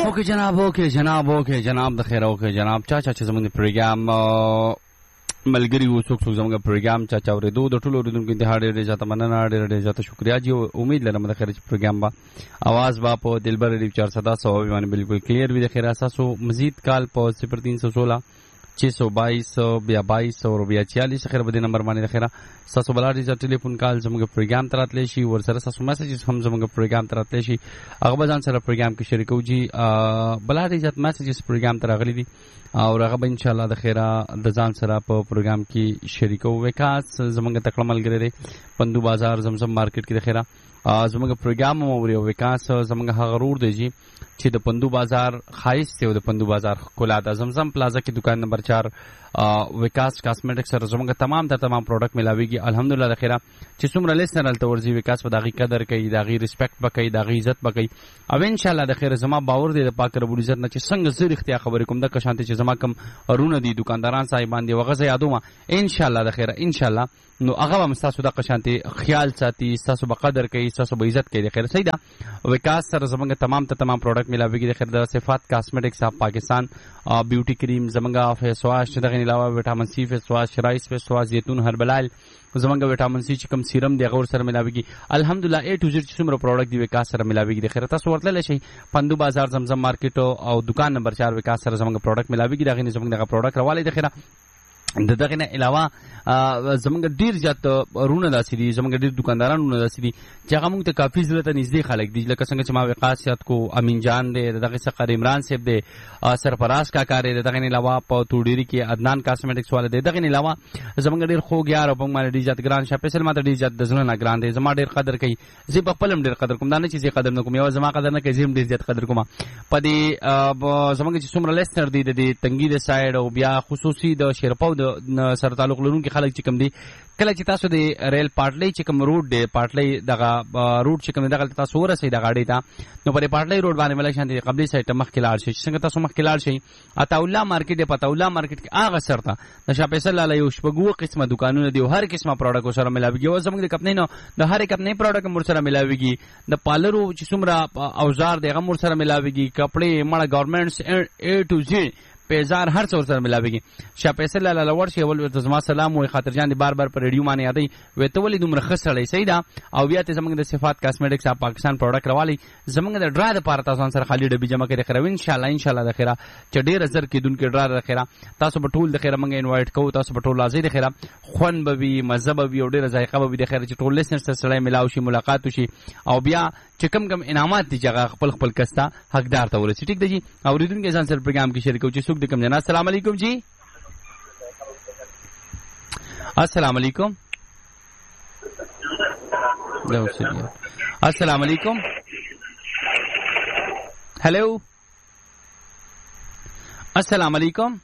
اوکے جناب د خیر اوکے جناب چا چې زموږ پروګرام ملګری وو څوک زموږ پروګرام چا اورېدو د ټولو اوریدونکو انتها ډېرې زیاته مننه ډېرې زیاته شکریا جی امید لرم د خیر چې پروګرام با आवाज با په دلبر ریډیو 410 باندې بالکل کلیر وي د خیر اساسو مزید کال په 0316 622 بیا 22 اور بیا 46 خیر بده نمبر باندې خیره تاسو بلار دي ټلیفون کال زموږ پروګرام تراتلی شي ور سره تاسو میسجز هم زموږ پروګرام تراتلی شي هغه ځان سره پروګرام کې شریکو جی بلار دي میسجز پروګرام ترغلی دي او هغه ان شاء الله د خیره د ځان سره په پروګرام کې شریکو وکاس زموږ تکړه ملګری دی پندو بازار زمزم مارکیټ کې د خیره زموږ پروګرام مو وري وکاس زموږ هغه رور دی جی چې د پندو بازار خایس ته د پندو بازار کولا د زمزم پلازا کې دکان نمبر 4 وکاس کاسمیټکس سره زموږ تمام پروډکټ ملاويږي الحمدلله د خیره چې څومره لیسنر تل ورځي وکاس په دغه قدر کوي دغه ریسپیکټ بکوي دغه عزت بکوي او ان شاء الله د خیره زما باور دی د پاک رب العزت نه چې څنګه زه اختیار خبرې کوم د کشانته چې زما کم رونه دي دکانداران صاحبان دي وغه زه یادوم ان شاء الله د خیره ان شاء الله نو هغه هم تاسو د کشانته خیال ساتي تاسو په قدر کوي تاسو په عزت کوي د خیره صحیح ده وکاس سره زموږ تمام پروډکټ ملاويږي د خیره د صفات کاسمیټکس اف پاکستان بیوټي کریم زموږ فیس واش دغه علاوه وټامین سی فیس واش رایس فیس واش زیتون هربلایل زمونږ وټامین سی چې کوم سیرم دی غور سره ملاويږي الحمدلله A to Z چې څومره پروډکټ دی وکاس سره ملاويږي د خیره تاسو ورتل شي پندو بازار زمزم مارکیټ او دکان نمبر 4 وکاس سره زمونږ پروډکټ ملاويږي دغه زمونږ دغه پروډکټ راواله د خیره دغه نه علاوه زمونږ ډیر زیات رونه داسې دي زمونږ ډیر دکاندارانو داسې دي چې هغه موږ ته کافي ضرورت نږدې خلک دي لکه څنګه چې ما وقاصیت کو امین جان دی دغه څخه عمران صاحب دی سرفراز کا کار دی دغه نه علاوه په توډيري کې عدنان کاسمیټکس والے دی دغه نه علاوه زمونږ ډیر خوږ یار او په ډیر زیات ګران شپېسل ماته ډیر زیات د زړه نه ګران دی زما ډیر قدر کوي زه په خپلم ډیر قدر کوم دا نه چې زه قدر نه کوم یو زما قدر نه کوي زم ډیر زیات قدر کوم په دې زمونږ چې څومره لیسنر دی د تنګي د سایډ او بیا خصوصي د شیرپاو د سره تعلق لرونکي خلک چې کوم دي کله چې تاسو د ریل پارټلی چې کوم روډ دی پارټلی دغه روډ چې کوم دغه تاسو ورسې د غاډي ته نو په پارټلی روډ باندې ملک شان دي قبلي سایت مخ کلار شي څنګه تاسو مخ کلار شي عطاولا مارکیټ په عطاولا مارکیټ کې هغه سرته د شاپېسل لاله یو شپږو قسمه دکانونه دي هر قسمه پروډکټ سره ملاويږي او زموږ د کمپنۍ نو د هر کمپنۍ پروډکټ مور سره ملاويږي د پالرو چې څومره اوزار دغه مور سره ملاويږي کپڑے مړه گورنمنټس A to Z پیزار هر څور سره ملاويږي شاپېسل لاله لور شي ول زما سلام وي خاطر جان دي بار بار پر ریډیو باندې یادای وې ته ولې دومره خسړې صحیح ده او بیا ته زمونږ د صفات کاسمیټکس اف پاکستان پروډکټ راوالي زمونږ د ډرا د پاره تاسو سره خالي ډبي جمع کړي خره ان شاء الله د خیره چې ډېر زر کې دونکو ډرا د خیره تاسو په ټول د خیره مونږ انوایټ کوو تاسو په ټول لازم د خیره خون بوي مزه بوي او ډېر ذایقه بوي د خیره چې ټول لیسنر سره ملاو شي ملاقات وشي او بیا چې کم انعامات دي چې خپل کستا حقدار ته ورسي ټیک دی جی اوریدونکو ځان سره پروګرام کې شریک او چې څوک د کم جنا السلام علیکم جی السلام علیکم السلام علیکم हेलो السلام علیکم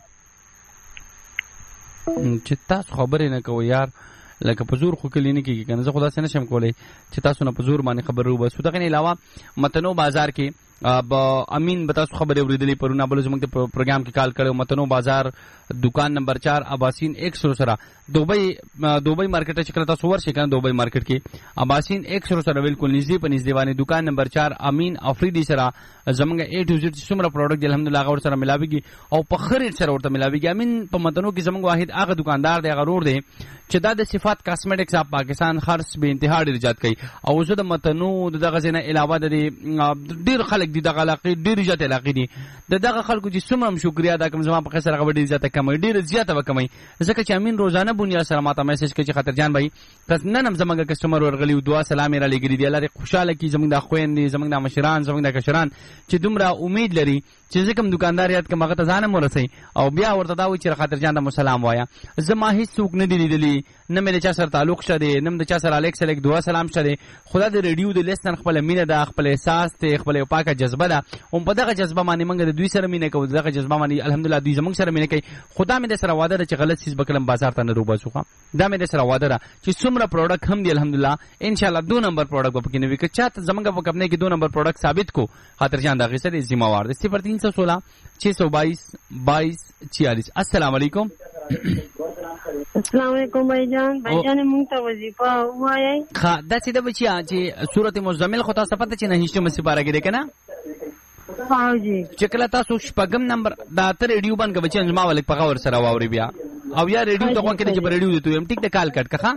چې تاسو خبرې نه کوئ یار لکه په زور خو کلی نه کېږي که نه زه خو داسې نشم کولی چې تاسو نه په زور باندې خبرې وباسو دغه نه علاوه متنو بازار کې امین به تاسو خبرې اورېدلې پرونه بل زموږ د پروګرام کې کال کړی متنو بازار دکان نمبر 4 اباسین 100 سره دوبۍ مارکیټ چې کله تاسو ورشئ کنه دوبۍ مارکیټ کې اباسین 100 سره بالکل نږدې په نږدې باندې دکان نمبر 4 امین افریدي سره زموږ A to Z څومره پروډکټ الحمدلله هغه ورسره ملاويږي او په خرید سره ورته ملاويږي امین په متنو کې زموږ واحد هغه دکاندار دی هغه رور دی چې دا د صفات کاسمیټکس اف پاکستان خرڅ به انتها ډیر زیات کوي او زه د متنو دغه ځنه علاوه د ډیر خلک دي دغه علاقې ډیر زیات علاقې دي دغه خلکو چې څومره شکریا دا کوم زما په خسر هغه ډیر زیاته کموي ډیر زیاته وکمي ځکه چې امین روزانه بنیا سره ماته میسج کوي چې خاطر جان بھائی تاسو نن هم زمونږ کسٹمر ورغلی او دعا سلام را لګری دی الله دې خوشاله کی زمونږ د خويندې زمونږ د مشران زمونږ د کشران چې دومره امید لري چې کوم دکاندار یاد کوم هغه ته ځان مرسي او بیا ورته دا وی چې خاطر جان د سلام وایا زما هیڅ څوک نه دی لیدلی نه مې چا سره تعلق شته نه د چا سره الیکس الیک دعا سلام شته خدا د ریډیو د لیسن خپل مینه ده خپل احساس ته خپل پاکه جذبه ده او په دغه جذبه باندې موږ د دوی سره مینه کوو دغه جذبه باندې الحمدلله دوی زموږ سره مینه کوي خدا مې د سره وعده ده چې غلط چیز بکلم بازار ته نه روباسوخه دا مې د سره وعده ده چې څومره پروډکټ هم دی الحمدلله ان شاء الله 2 نمبر پروډکټ به پکې نه وي که چاته زموږ په کمپنۍ کې 2 نمبر پروډکټ ثابت کو خاطر جان دغه سره ذمہ وار دي 0316 622 22 46 السلام علیکم السلام علیکم بھائی جان مونږ ته وظیفه وایي ښه دا چې د بچیا چې سورته مزمل خو تاسو پته چې نه هیڅ مې سپاره کېده کنه او جی چې کله تاسو شپږم نمبر دا ته ریډیو باندې بچی انځما ولک په غور سره واوري بیا او یا ریډیو ته کوم کې چې ریډیو دې ته يم ټیک د کال کټ کخه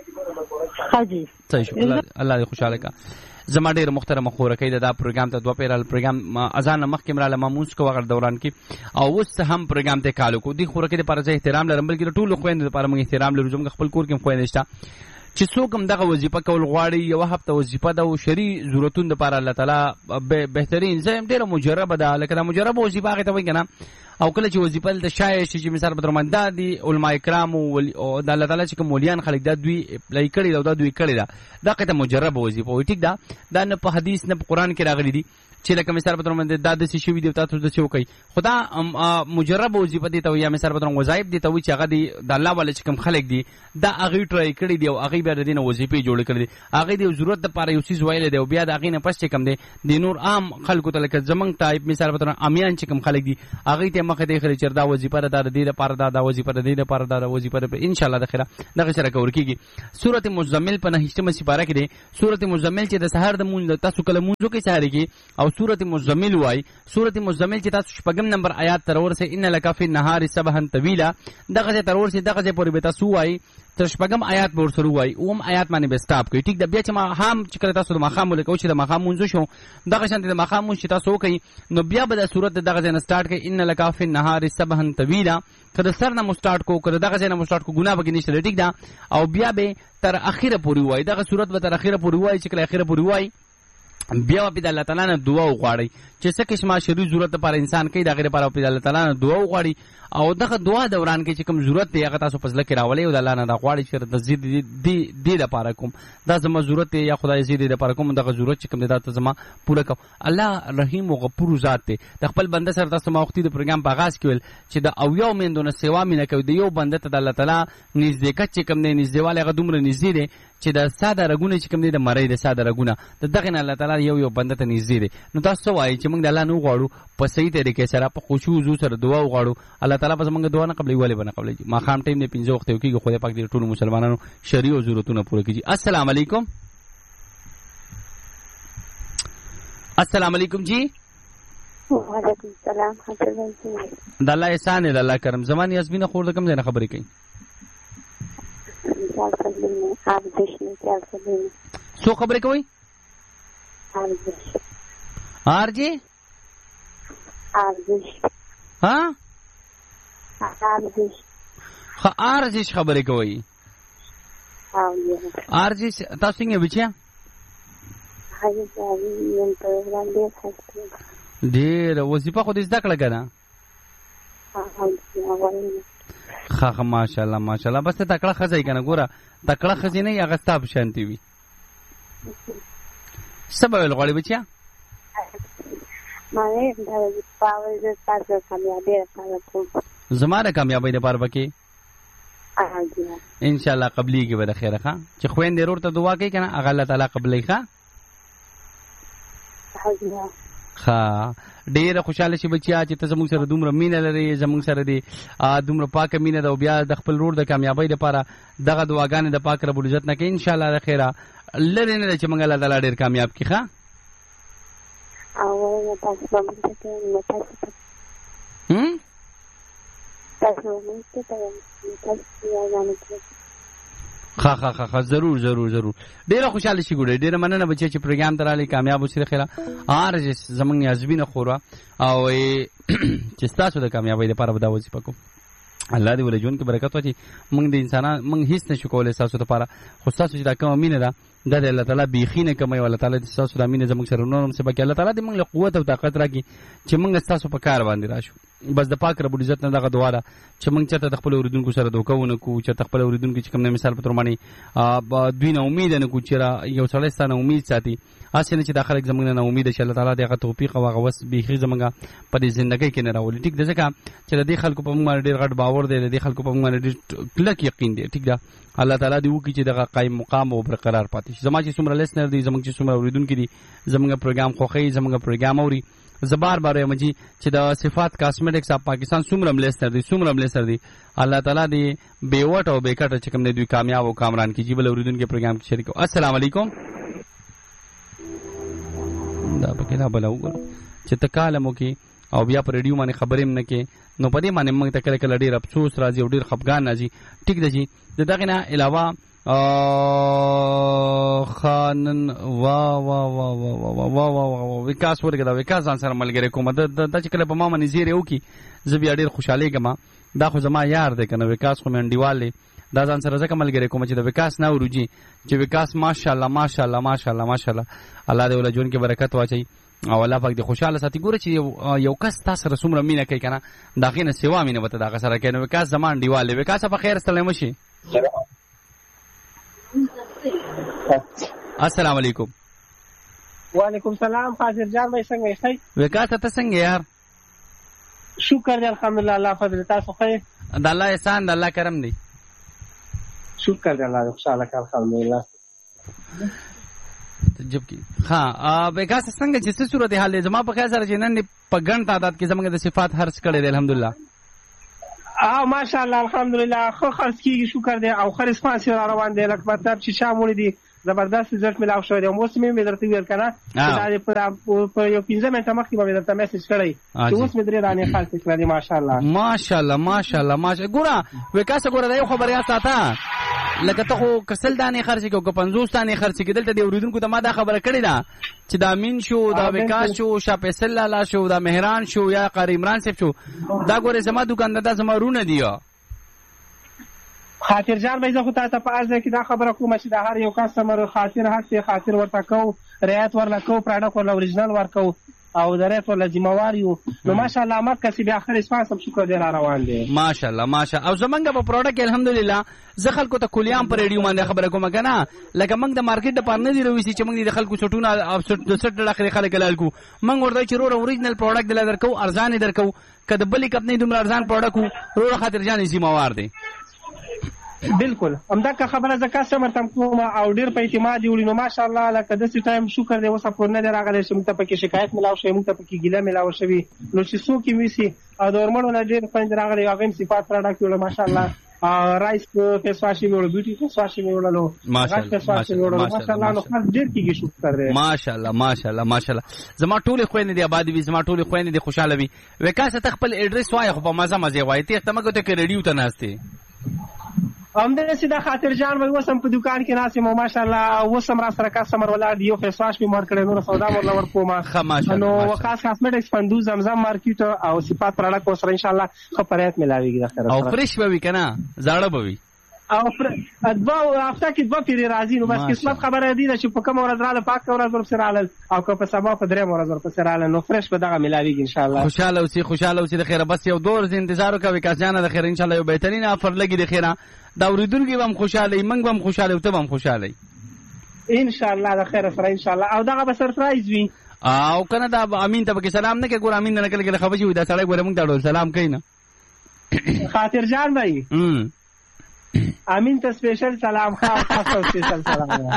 حاجی صحیح شکر الله دې خوشاله کا زما ډېر محترم خورکې دا پروګرام ته دوه پیرال پروګرام اذان مخکې مراله ماموس کو وغیر دوران کې او اوس هم پروګرام ته کالو کو دی خورکې لپاره زه احترام لرم بلکې ټول خويند لپاره موږ احترام لرو زموږ خپل کور کې خويند نشته چې څوک هم دغه وظیفه کول غواړي یو هفته وظیفه ده او شری ضرورتون لپاره الله تعالی بهترین زه هم ډېر مجرب ده لکه مجرب وظیفه هغه ته وایي کنه او کله چې وظیفه د شایع شي چې مثال په درمان دادي علماء کرام او د الله تعالی چې کوم موليان خلک دا دوی اپلای کړي دا دوی کړي دا قطه مجرب وظیفه وي ټیک ده دا نه په حدیث نه په قران کې راغلي دي چې لکه مثال په درمان دا د شي وی دی تاسو د څه وکي خدا مجرب وظیفه دي ته یا مثال په درمان وظایف دي ته وي چې هغه دي د الله ول چې کوم خلک دي دا هغه ټرای کړي دي او هغه به د دې وظیفه جوړ کړي دي هغه د ضرورت لپاره یو څه ویل دي او بیا د هغه نه پښ کم دي د نور عام خلکو ته لکه زمنګ ټایپ مثال په درمان امیان چې کوم خلک دي هغه ته مخه دی خري چردا وظیفه ده د دې لپاره دا وظیفه ده د دې لپاره دا وظیفه ده ان شاء الله د خیره دغه سره کور کیږي سوره مزمل په 9مه سپاره کې ده سوره مزمل چې د سحر د مونږ تاسو کله مونږ کې سحر کې او سوره مزمل وای سوره مزمل چې تاسو شپږم نمبر آیات تر ورسه ان لک فی النهار سبحا طویلا دغه تر ورسه دغه پورې به تاسو وای تر شپږم آیات به ورسره وای اوم آیات باندې به سٹاپ کوي ټیک د بیا چې ما هم چې کله تاسو د مخام ولیکو چې د مخام مونږ شو دغه شانته د مخام چې تاسو کوي نو بیا به د سوره دغه نه سٹارټ کوي ان لک فی النهار سبحا طویلا کله سر نه مستارټ کو کله دغه نه مستارټ کو ګناه بګی نشته ټیک دا او بیا به تر اخیره پوری وای دغه سوره به تر اخیره پوری وای چې کله اخیره پوری وای بیا په الله تعالی نه دعا وغواړي چې څه قسمه شری ضرورت لپاره انسان کوي دغه لپاره په الله تعالی نه دعا وغواړي او دغه دعا دوران کې چې کوم ضرورت دی هغه تاسو پزله کې راولي او د الله نه دا غواړي چې د زید دی لپاره کوم دا زما ضرورت دی یا خدای زید لپاره کوم دغه ضرورت چې کوم دی تاسو زما پوره کو الله رحیم او غفور ذات دی د خپل بنده سره تاسو ما وختي د پروګرام په آغاز کې ویل چې د او یو مندونه سیوا مینه کوي د یو بنده ته د الله تعالی نږدېکت چې کوم دی نږدېواله هغه دومره نږدې دی چې د ساده رګونه چې کوم دی د مړی د ساده رګونه د دغه نه الله تعالی یو بنده ته نږدې دی نو تاسو وایي چې موږ د الله نه غواړو په صحیح طریقې سره په خشوع وضو سره دعا وغواړو الله تعالی په موږ دعا نه قبلې ولې بنه قبلې ما خام ټیم نه 15 وخت یو کېږي خدای پاک دې ټول مسلمانانو شریعه ضرورتونه پوره کړي السلام علیکم السلام علیکم جی وعلیکم السلام حضرت د الله احسان د الله کرم زمان یاسمین خور د کوم ځای نه خبرې کوي سو خبرې کوي آرجی ها آرجش خبرې کوي آرجش تاسو څنګه بچیا ډېر وظیفه خو دې زده کړه کنه خا ماشاءالله ماشاءالله بس ته تکړه خزای کنه ګوره تکړه خزې نه هغه ستا په شانتي وي سبا ویل غواړي بچیا زما د کامیابی لپاره پکې ان شاء الله قبلي کې به د خیره ښه چې خويندې ورور ته دعا کوي کنه هغه الله تعالی قبلې ښه ډېر خوشاله شي بچیا چې ته زموږ سره دومره مینه لري زموږ سره دی دومره پاکه مینه ده او بیا د خپل ورور د کامیابی لپاره دغه دعاګانې د پاک رب العزت نه کوي ان شاء الله د خیره لري نه چې موږ الله تعالی ډېر کامیاب کړي ښه ها ضرور ضرور ضرور ډیره خوشاله شي ګوره ډیره مننه بچی چې پروګرام تراله کامیاب وشي خیره ارج زمنګ یازبینه خورا او چې تاسو د کامیابی لپاره به دا وظیفه کوم الله دې ولې جون کې برکت واچي موږ د انسانان موږ هیڅ نشو کولای تاسو لپاره خو تاسو چې دا کوم مینه ده د الله تعالی بیخینه کوي او الله تعالی د تاسو د مینه زموږ سره نورم سبا کې الله تعالی دې موږ له قوت او طاقت راکړي چې موږ تاسو په کار باندې راشو بس د پاک رب العزت نه دغه دعا ده چې موږ چاته د خپل اوریدونکو سره دوکه ونه کو چې خپل اوریدونکو چې کوم نه مثال په تور باندې دوی نه امید نه کو چې یو سړی ستانه امید ساتي اسنه چې داخله زمونږ نه امید چې الله تعالی دغه توفیق او غوس بیخي زمونږه په دې ژوندۍ کې نه راولي ټیک ده ځکه چې د دې خلکو په موږ ډېر غټ باور دی د دې خلکو په موږ ډېر کلک یقین دی ټیک ده الله تعالی دې وکړي چې دغه قائم مقام او برقرار پاتې شي زما چې څومره لیسنر دي زمونږ چې څومره اوریدونکو دي زمونږ پروګرام خوخی زمونږ پروګرام اوري زبار باره مجي چې د صفات کاسمیټکس اپ پاکستان څومره لیسنر دي الله تعالی دې بیوټ او بیکټ چې کوم دې دوی کامیاب او کامران کیږي بل اوریدونکو پروګرام کې شریک السلام علیکم دا پکې لا بل وګورم چې ته کالم وکړې او بیا په ریډیو باندې خبرې هم نه کې، نو په دې باندې موږ ته کله کله ډېر افسوس راځي او ډېر خفګان راځي. ټیک ده جی. د دغې نه علاوه خانن وکاس ورګه دا وکاس ځان سره ملګری کوم دا چې کله په ما باندې زیری وکي زه بیا ډېر خوشحالېږم. دا خو زما یار دی که نه، وکاس خو مې انډیوال دی. دا ځان سره ځکه ملګری کوم چې د وکاس نه وروجي چې وکاس ماشاءالله ماشاءالله ماشاءالله ماشاءالله الله دې ول ژوند کې برکت واچي او الله پاک دې خوشاله ساتي. ګوره چې یو کس تاسو سره څومره مینه کوي که نه، د هغې نه سوا مینه به ته د هغه سره کوي. نو وکاس زما انډیوال دی. وکاس په خیر سلام وشي. السلام علیکم. وعلیکم السلام. حاضر جان بھائی څنګه یې؟ وکاس ته څنګه یار؟ شکر دی الحمدلله. الله فضل. تاسو ښه؟ د الله احسان، د الله کرم دی. شکر دی الله خوشاله کړ الحمدلله. جبکې ها وکاس څنګه چې څه صورت حال دی؟ زما په خیال سره چې نن په ګڼ تعداد کې زموږ د صفات خرڅ کړی دی الحمدلله. ماشاءالله الحمدلله ښه خرڅ کېږي شکر دی او ښه ریسپانس را روان دی. لکه مطلب چې چا موړي دي زبردست رزلټ ملاو شوی دی. اوس مې درته ویل که نه په یو 15 منټه مخکې به مې درته میسج کړی چې اوس مې 3 دانې خرڅ کړه دي. ماشاءالله ماشاءالله ماشاءالله ماشاءالله. ګوره وکاسه ګوره دا یو خبر یا ساته لکه ته خو کسل دانې خرڅ کړو که 50 دانې خرڅ کړي. دلته د اورېدونکو ته ما دا خبره کړې ده چې دا امین شو، دا وکاس شو، شاه فیصل لالا شو، دا مهران شو یا قاری عمران صاحب شو، دا ګوره زما دکاندار دا زما رونه دي. خاطر جان بھائی زه خو تاسو په ارزه کې دا خبره کوم چې دا هر یو کسټمر خاطر ورته کو، رعایت ورله کو، پروډکټ ورله اوریجنل ورکو او د رعایت ورله ذمہوار یو. نو ماشاءالله امر کسي بیا اخر اسپانس هم شکر دی را روان دی. ماشاءالله ماشاءالله. او زمونږ په پروډکټ الحمدلله زه خلکو ته کلیام پر ریډیو باندې خبره کوم که نه، لکه موږ د مارکیټ دپاره نه دي رویسي چې موږ د خلکو چټونه او د سټ ډاخلي خلک لال کو. موږ ورته چې روره اوریجنل پروډکټ دله درکو، ارزان یې درکو. که د بلې کمپنۍ دومره ارزان پروډکټ وو روره خاطر جان یې ذمہوار دی. بالکل همدغه خبره زه کسټمر ته کوم او ډېر په اعتماد وړي. نو ماشاءالله لکه داسې ټایم شکر دی اوسه پورې نه دی راغلی چې موږ ته پکې شکایت ملاو شوی، موږ ته پکې ګیله ملاو شوي. نو چې څوک یې ویسي او د هورمونو نه ډېر خوند راغلی هغه هم صفات پروډکټ وړه ماشاءالله. رایس فیس واش یې وړو، بیوټي فیس واش یې وړلو، غټ فیس واش یې وړلو ماشاءالله. نو خاص ډېر کېږي شکر دی ماشاءالله ماشاءالله ماشاءالله. زما ټولې خویندې دي آباد وي، زما ټولې خویندې دي خوشحاله وي. وکاسه ته خپل ایډرس وایه خو په مزه مزې وایه. تېښته مه کوه ته که ریډیو ته ناست یې. همداسې دا خاطر جان بھائی اوس هم په دوکان کې ناست یم ماشاءالله. اوس هم را سره کسټمر ولاړ دي. یو فیس واش مې ورکړی، نوره سودا ورله ورکوم. نو وقاص کاسمیټکس پندو زمزم مارکیټ او صفات پروډکټ ورسره انشاءالله ښه پرایت میلاویږي او فرش به وي که نه زاړه به وي او دوه هفته کې 2 پیرې راځي. نو بس قسمت خبره دی چې په کومه ورځ راغله پاکه ورځ ورپسې راغلل او که په سبا په 3 ورځ ورپسې راغلل نو فرش به دغه میلاویږي انشاءالله. خوشحاله اوسې د خیره. بس یو 2 ورځې انتظار وکړه وکاس جانه د خیره انشاءالله یو بهترین آفر لګي د خیره. دا اورېدونکي به هم خوشحاله وي، موږ به هم خوشحاله یو، ته به هم خوشحاله یې انشاءالله د خیره سره انشاءالله. او دغه به سرپرایز وي او که نه دا امین ته پکې سلام نه کوي. ګوره امین نه کله کله خفه شي وي دا سړی ګوره موږ ته ډول سلام کوي نه. خاطر جان بھائی امین ته سپیشل سلام. خاص سپیشل سلام.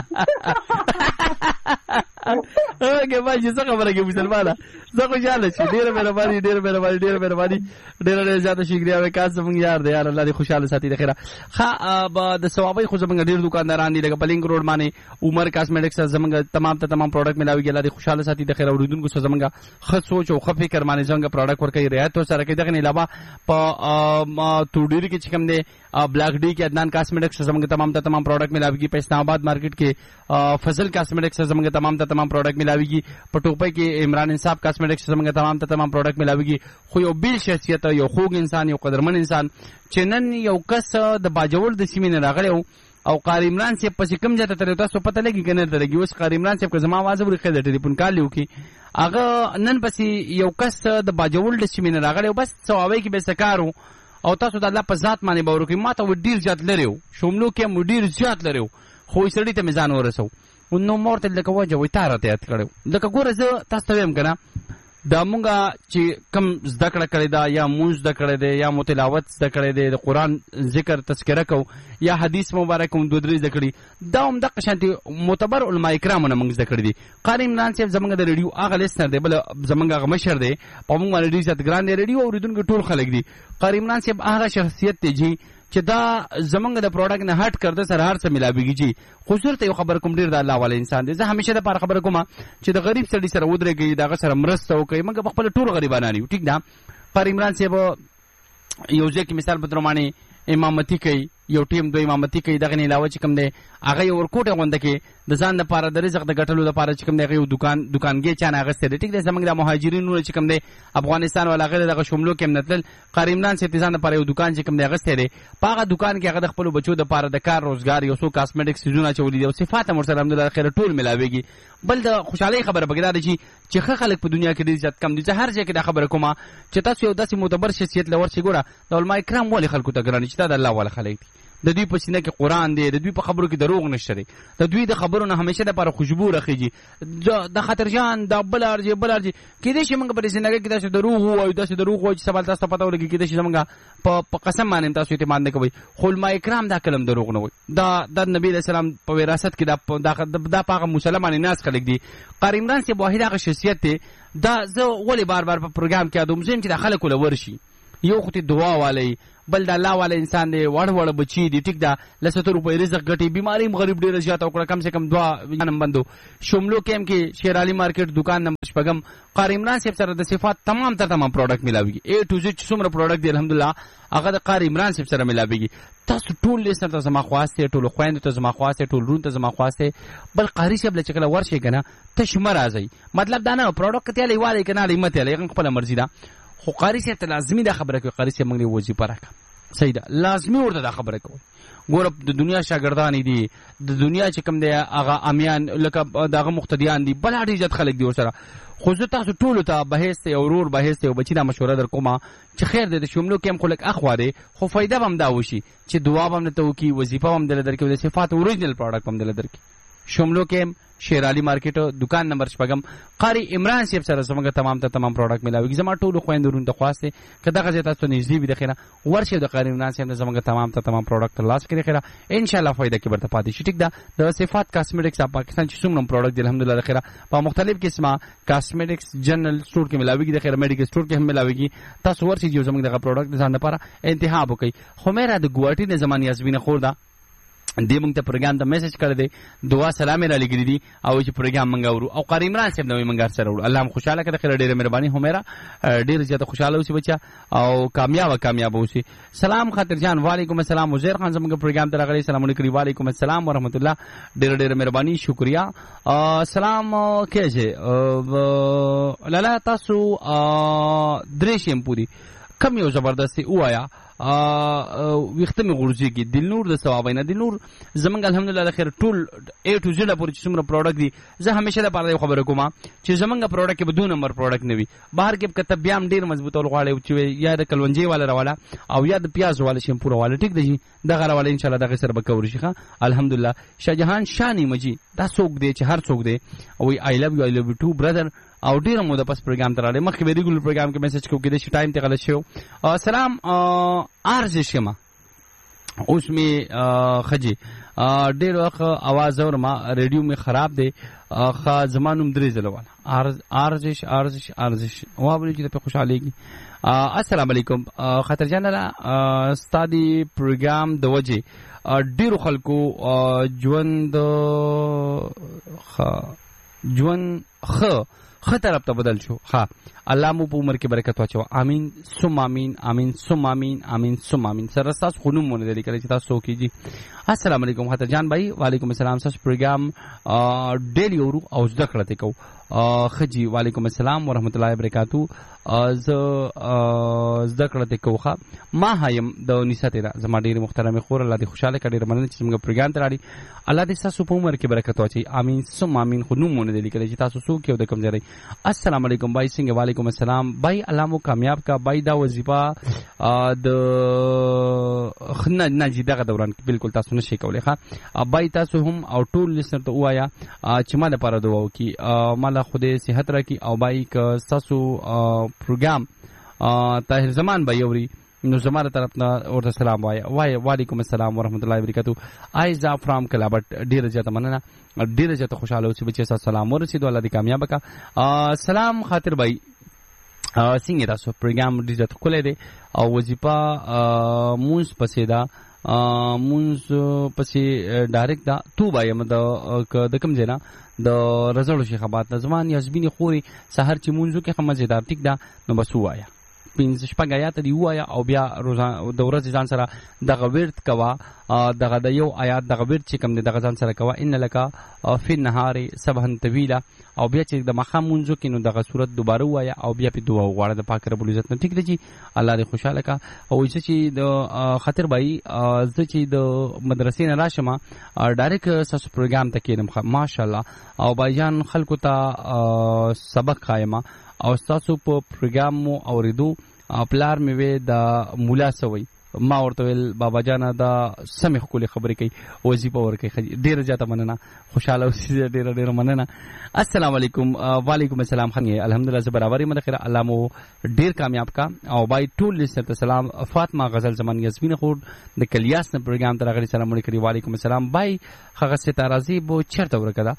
اوکې باشي څه خبره کې مسلمانه زه خوشحاله شي. ډېره مهرباني ډېره مهرباني ډېره مهرباني ډېره ډېره زیاته شکریه. وکاس زموږ یار دی یار الله دې خوشحاله ساتي د خیره. ښه د ثوابۍ خو زموږ ډېر دوکانداران دي لکه په لینک روډ باندې عمر کاسمیټکس زموږ تمام پروډکټ میلاویږي. الله دې خوشحاله ساتي د خیره. اورېدونکو سره زموږ ښه سوچ او ښه فکر باندې زموږ پروډکټ ورکوي، رعایت ورسره کوي. دغه نه علاوه په توډیر کې چې کوم دی بلاک ډي کې عدنان کاسمیټکس زموږ تمام پروډکټ میلاویږي. په اسلام آباد مارکیټ کې فضل کاسمیټکس زموږ تمام پروډکټ میلاویږي. په ټوپۍ کې عمران انصاف کاسمیټکس زموږ تمام پروډکټ میلاویږي. خو یو بیل شخصیت، یو خوږ انسان، یو قدرمن انسان چې نن یو کس د باجوړ د سیمې نه راغلی او قاری عمران صاحب پسې کوم ځای ته تللی تاسو پته لګي که نه درته لګي. اوس قاری عمران صاحب که زما اواز اوري ښه د ټلیفون کال یې وکړي. هغه نن پسې یو کس د باجوړ د سیمې نه راغلی او بس ثوابۍ کې به یې څه کار و او تاسو د الله په ذات باندې به ورکوي. ما ته و ډېر زیات لرې و، شملو کې هم ډېر زیات لرې و، خو سړي ته مې ځان ورسو. نو ما ورته لکه وجه وایي تا راته یاد کړی و. لکه ګوره زه تاسو ته وایم که نه دا مونږ چې کم زده کړه کړې ده یا مونږ زده کړی دی یا مو تلاوت زده کړی دی، د قرآن ذکر تذکره کو یا حدیث مبارک هم 2-3 زده کړي، دا هم دغه شانتې معتبر علما کرامو نه مونږ زده کړي دي. قاری عمران صاحب زمونږ د ریډیو هغه لیسنر دی، بل زمونږ هغه مشر دی، په مونږ باندې ډېر زیات ګران دی. ریډیو اورېدونکي ټول خلک دي. قاری عمران صاحب هغه شخصیت دی چې دا زمونږ د پروډکټ نه هټ کړده سره هر څه ملاويږي جی. خو صرف یو خبر کوم ډیر د الله والا انسان دی. زه همیشه د پاره خبر کوم چې د غریب سړي سره ودرېږي دغه سره مرسته وکړي. موږ په خپل ټول غریبانان یو ټیک ده. پر عمران صاحب یو ځکه مثال په درمانه امامتي کوي یو ټیم دوی امامتي کوي دغه نه علاوه چې کوم دی هغه یو ورکوټه غونډه کې د ځان لپاره د رزق د ګټلو لپاره چې کوم دی یو دکانګي چانه غسته دی. ټیک دی زمونږ د مهاجرینو چې کوم دی افغانستان ولا غیر دغه شملو کې منتل قریمنان سیتیزان لپاره یو دکان چې کوم دی غسته دی. پاغه دکان کې هغه د خپل بچو د لپاره د کار روزګار یو څو کاسمیټک سيزونه چولې دي او صفات مرسل الحمدلله خیر ټول ملاويږي. بل د خوشحالي خبره بګدار شي چې خلک په دنیا کې ډیر عزت کم دي. زه هر ځای کې دا خبره کوم چې تاسو یو داسې معتبر شخصیت لور شي ګوره د علماء کرام ولې خلکو ته ګراني چې دا د الله والا خلک دي. د دوی په سینه کې قران دی، د دوی په خبرو کې دروغ نشته دی، د دوی د خبرو نه همیشه د لپاره خوشبو راخیږي. د خطرجان د بل ارجی کې دې چې موږ په سینه کې داسې دروغ وایو داسې دروغ وایو چې سوال تاسو پته ولګي کې دې چې موږ په قسم باندې تاسو اعتماد نه کوي. خو علماء کرام دا کلم دروغ نه وایي. دا د نبی رسول الله په وراثت کې دا پاغه مسلمانان ناس خلک دي. قاری عمران سے واحد هغه شخصیت دی دا زه ولې بار بار په پروګرام کې ادم زم چې د خلکو لور شي. یو خو ته دعا والی بل د الله والا انسان دی وړ بچی دی ټیک دا لسته روپۍ رزق ګټي بیماری غریب ډیر زیات او کم سے کم دعا جنم بندو شملو کیم کې شیر علي مارکیټ دکان نمبر شپږم قاری عمران صاحب سره د صفات تمام پروډکټ ملاويږي. A to Z څومره پروډکټ دی الحمدلله هغه د قاری عمران صاحب سره ملاويږي. تاسو ټول لیسنر ته زما خواسته ټول خويند ته زما خواسته ټول رون ته زما خواسته بل قاری صاحب له چکله ورشي کنه تشمر راځي. مطلب دا نه پروډکټ ته لیواله کنه لیمت له خپل مرزي دا. خو قاری صاحب ته لازمي دا خبره کوي قاری صاحب موږ وظیفه راکړه صحیح ده لازمي ورته دا خبره کوي. ګوره د دنیا شاګردان دي د دنیا چې کوم دی هغه امیان لکه دغه مقتدیان دي بل اړ عزت خلک دي ورسره. خو زه تاسو ټول ته بحث او ورور بحث او بچی دا مشوره در کومه چې خیر دې شملو کې هم خلک اخواره خو فائدہ هم دا وشي چې دعا هم ته وکي وظیفه هم دل درکې د صفات اوریجنل پروډکټ هم دل درکې. شملو کې شیر علي مارکیټ دکان نمبر شپږم قاری عمران صاحب سره زموږ تمام پروډکټ ملاويږي. زما ټول خويندورون ته خواسته کدا غزه تاسو نږدې وي د خیره ورشه د قاری عمران صاحب زموږ تمام پروډکټ لاس کړي خیره ان شاء الله فائدہ کې برته پاتې شي. ټیک دا د صفات کاسمیټکس په پاکستان چې څومره پروډکټ دي الحمدلله د خیره په مختلف قسمه کاسمیټکس جنرال سٹور کې ملاويږي د خیره میډیکل سٹور کې هم ملاويږي. تاسو ورشه جو زموږ د پروډکټ ځان لپاره انتخاب وکړئ. خو مېرا د ګواټي د زمانه یاسمین خور دا دې موږ ته پروګرام ته میسج کړی دی دعا سلام را لګی دي او چې پروګرام منګه ورو او قاری عمران صاحب نو منګه سره ورو. الله خوشاله کړه خیر ډیره مهرباني همیرا ډیر زیاته خوشاله اوسې بچا او کامیاب اوسې. سلام خاطر جان وعلیکم السلام وزیر خان زموږ پروګرام ته راغلی سلام علیکم وعلیکم السلام ورحمت الله ډیر مهرباني شکریا. سلام کېږي لاله تاسو درېشم پوری کم یو زبردستی وایا وختمه غورځي کې دلنور د ثوابینه دلنور زمنګ الحمدلله خیر ټول A to Z پورې څومره پروډکټ دي. زه همیشه د پاره خبره کوم چې زمنګ پروډکټ کې بدون نمبر پروډکټ نه وي. بهر کې کتب بیا ډیر مضبوط ول غواړي چې یا د کلونجي والا راواله او یا د پیاز والا شیمپو راواله ټیک دی دغه راواله ان شاء الله دغه سره به کور شي. الحمدلله شاهجهان شانی مجي دا څوک دی چې هر څوک دی او I love you too brother او ډیر مو د پس پروګرام تراله مخکې به ریګولر پروګرام کې میسج کوم کې د ټایم ته غلط شو. سلام ارزش شما اوس می خجی ډیر وخت आवाज اور ما ریډیو می خراب دی خا زمانوم درې زلواله ارزش وابلی چې په خوشاليږي. السلام علیکم خاطر جان استادی پروګرام د وجه ډیر خلکو ژوند طرف ته بدل شو. الله مو په عمر کې برکت واچو. امين ثم امين امين ثم امين امين ثم امين. سره تاسو خونم مونږ دې کړی چې تاسو کیږي. السلام علیکم خاطر جان بھائی وعلیکم السلام. تاسو پروګرام ډیلی ورو او زده کړته کو خجی وعلیکم السلام ورحمت الله وبرکاتہ. ز زده کړته کوخه ما هایم د نساتره زما ډیر محترم خور الله دې خوشاله کړي رمنه چې موږ پروګرام تراړي الله دې تاسو په عمر کې برکت واچي. امين ثم امين خونم مونږ دې کړی چې تاسو سو کې د کم ځای. السلام علیکم بھائی څنګه وعلیکم السلام بھائی الله مو کامیاب کا بھائی دا وظیفه د خنه نجی دغه دوران کې بالکل تاسو نشئ کولای. بھائی تاسو هم او ټول لسنر ته وایا چې ما لپاره دعا وکي مال خدای صحت راکړي او بھائی که تاسو پروګرام طاهر زمان بھائی اوري نو زماره طرف نه ورته سلام وایا وعلیکم السلام ورحمت الله وبرکاتہ. ایزا فرام کلابت ډیر زیاته مننه ډیر زیاته خوشاله اوسې بچي تاسو سلام ورسېدو الله دې کامیاب کا. سلام خاطر بھائی څنګه تاسو پروګرام ډیر زیات کولای دی او وظیفه موږ پسې دا مونږ پسې ډایرکټ دا توبه یم د کوم ځای نه د رزړو شیخ آباد نه زما نیازبینې خورې سهار چې مونځو کې ښه مزېدار ټیک ده نو بس ووایه 5-6 آیات دی ووایه او بیا د ورځې ځان سره دغه ورد کوه دغه د یو آیات دغه ورد چې کوم دی دغه ځان سره کوه ان لک فی النهار سبحا طویلا او بیا چې د ماښام مونځو کې نو دغه صورت دوباره ووایه او بیا پې دعا وغواړه د پاک رب العزت نه ټیک دی چې الله دې خوشحاله کا او زه چې د خطر بھائی زه چې د مدرسې نه راشم ډایرکټ ستاسو پروګرام ته کېنم ماشاءالله او بایجان خلکو ته سبق خایم او ستاسو په پروګرام مو اوریدو پلار مې وې د مولا سوی ما ورته ویل بابا جانه دا سمې ښکلې خبرې کوي وظیفه ورکوي ډېره زیاته مننه خوشحاله اوسئ ډېره مننه السلام علیکم وعلیکم السلام خنګې الحمدلله زه برابر یم د خیر الله مو ډېر کامیاب کا او بای ټول لسنر ته سلام فاطمه غزل زمان یاسمین خور د کلیاس نه پروګرام ته راغلي سلام علیکم وعلیکم السلام بای هغه ستارازی بو چرته ورکړه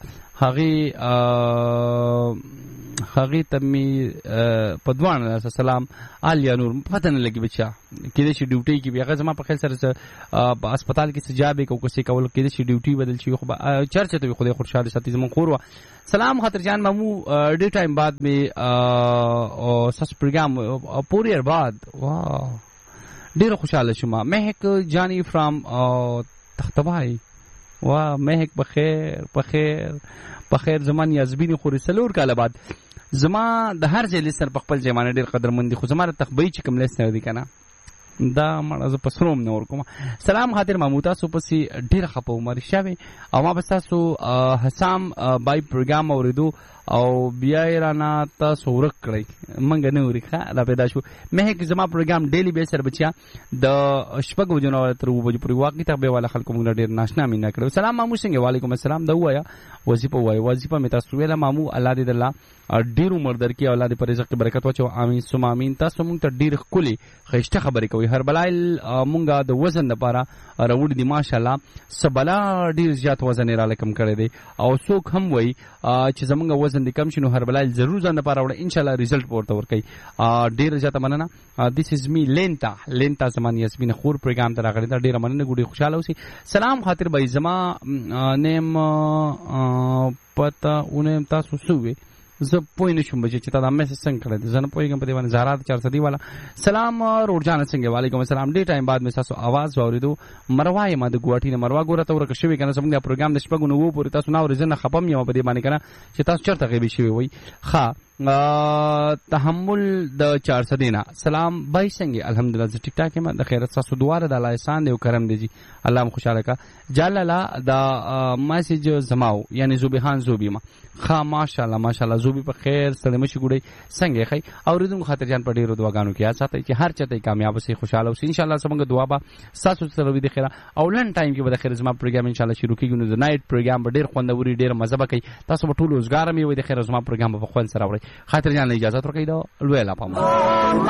هغه ته می په دوانه سلام علیا نور پته نه لګي بچا کله چې ډیوټي کې بیا زما په خیال سره په هسپتال کې سجابه کو کوسي کول کله چې ډیوټي بدل شي خو چرچه ته خدای خوشاله ساتي زمون خور سلام خاطر جان مامو ډی ټایم بعد میں سس پروگرام پوری ار بعد واو ډیر خوشاله شوم مهک جانی فرام تختبای وا مهک بخیر زمان یازبینی خوري سلور کاله بعد زما د هر ځای لسر په خپل ځمانه ډیر قدرمندي خو زما تخبی چې کوم لسر دی کنه دا مړه ز پسروم نور کوم سلام خاطر ماموتا سو پسې ډیر خپو عمر شاوي او ما بس تاسو حسام بای پروګرام اوریدو او بیا رانا تاسو ورک کړی منګ نه ورخه را پیدا شو مهک زما پروګرام ډیلی بیس سره بچیا د شپږ وجو تر وجو پرې واقعي ته والا خلکو موږ ډیر ناشنا مين کړو سلام مامو څنګه وعلیکم السلام دا وایا وظیفه می تاسو ویلا مامو الله دې الله ډیر عمر درکې اولاد پر رزق برکت واچو امين ثم امين تاسو موږ ته ډیر خولي خېشته خبرې کوي هر بلایل مونږه د وزن لپاره راوړ دي ماشاءالله سبلا ډیر زیات وزن را لکم کړی دی او څوک هم وای چې زمونږ وزن د کم شنو هر بلایل ضرور ځان لپاره وړ ان شاء الله رزلټ ورته ورکي ډیر زیات مننه دیس از می لینتا زمان یاسمین خور پروګرام ته راغلی دا ډیر مننه ګوډي خوشاله اوسئ سلام خاطر بای زما نیم پتا اونم تاسو سوې زه پوه نه شوم چې تا دا میسج څنګه کړی زه نه پوهېږم په دې باندې زهرات 400 والا سلام روډجان څنګه وعلیکم السلام ډی ټایم بعد مې تاسو आवाज واوریدو مروا یم د ګواټی نه مروا ګوره ته ورکه شوی کنه زموږ پروګرام د شپږو نو پورې تاسو نو ورزنه خپم یم په دې باندې کنه چې تاسو چرته غیبی شوی وای ښا تحمل د 400 نه سلام بای څنګه الحمدلله زه ټیک ټاک یم د خیرت تاسو دعا د الله احسان دی او کرم دی جی الله مو خوشاله کا جلالا دا میسج زماو یعنی زوبیخان زوبی ما ښا ماشاءالله زوبی په خیر سره مشي ګړي څنګه خی اوریدم خاطر جان په ډیرو دعاګانو کې ساتي چې هر چاته کامیاب شي خوشاله شي ان شاء الله سمګه دعا با تاسو سره وي د خیره او لن ټایم کې به د خیر زما پروګرام ان شاء الله شروع کیږي نو د نایټ پروګرام به ډیر خوندوري ډیر مزه کوي تاسو په ټول روزګار مې وي د خیر زما پروګرام په خپل سره وړي خاطر جان اجازه ورکړئ دا لوی لا پام